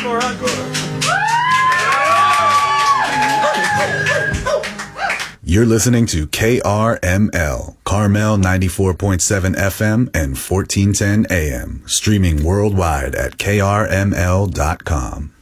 You're listening to KRML, Carmel 94.7 FM and 1410 AM, streaming worldwide at krml.com.